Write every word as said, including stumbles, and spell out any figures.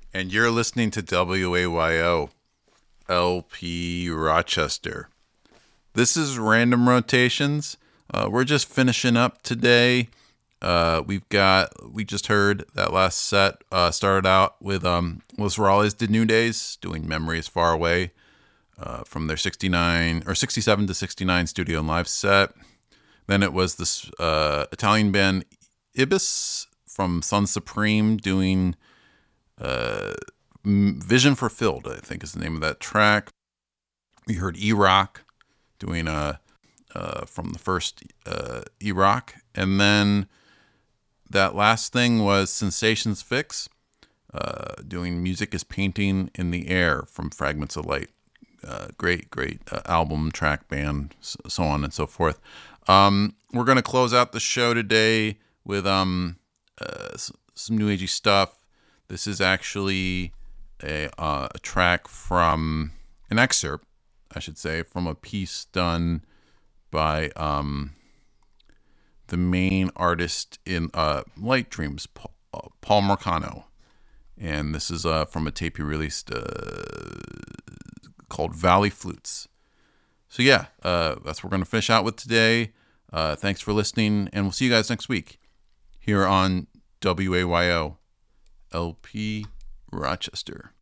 And you're listening to W A Y O, L P Rochester. This is Random Rotations. Uh, we're just finishing up today. Uh, we've got, we just heard that last set uh, started out with um, Los Raleigh de New Days doing Memories Far Away uh, from their sixty-nine or sixty-seven to sixty-nine studio and live set. Then it was this uh, Italian band Ibis from Sun Supreme doing uh, Vision Fulfilled, I think is the name of that track. We heard E-Rock doing a uh, from the first uh, E-Rock, and then that last thing was Sensations Fix, uh, doing Music is Painting in the Air from Fragments of Light. Uh, great, great uh, album, track, band, so on and so forth. Um, we're going to close out the show today with um, uh, some new agey stuff. This is actually a, uh, a track from an excerpt, I should say, from a piece done by um, the main artist in uh, Light Dreams, Paul, uh, Paul Marcano. And this is uh, from a tape he released uh, called Valley Flutes. So yeah, uh, that's what we're going to finish out with today. Uh, thanks for listening, and we'll see you guys next week here on W A Y O, L P Rochester.